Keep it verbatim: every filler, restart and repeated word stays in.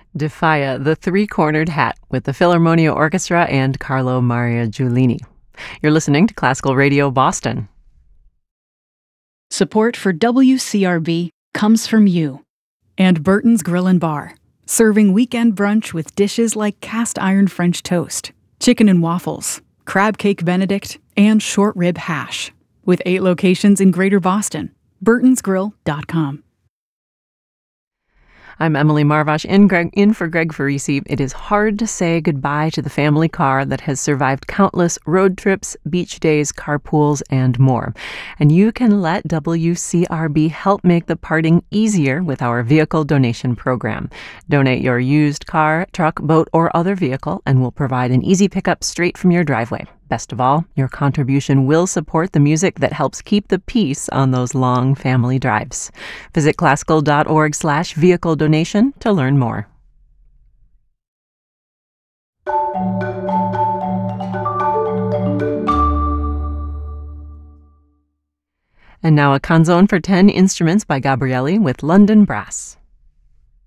Defia, the Three-Cornered Hat, with the Philharmonia Orchestra and Carlo Maria Giulini. You're listening to Classical Radio Boston. Support for W C R B comes from you and Burton's Grill and Bar, serving weekend brunch with dishes like cast-iron French toast, chicken and waffles, crab cake Benedict, and short rib hash. With eight locations in Greater Boston. burtons grill dot com. I'm Emily Marvash, in, Greg, in for Greg Farisi. It is hard to say goodbye to the family car that has survived countless road trips, beach days, carpools, and more. And you can let W C R B help make the parting easier with our vehicle donation program. Donate your used car, truck, boat, or other vehicle, and we'll provide an easy pickup straight from your driveway. Best of all, your contribution will support the music that helps keep the peace on those long family drives. Visit classical.org slash vehicle donation to learn more. And now a canzone for ten instruments by Gabrieli with London Brass.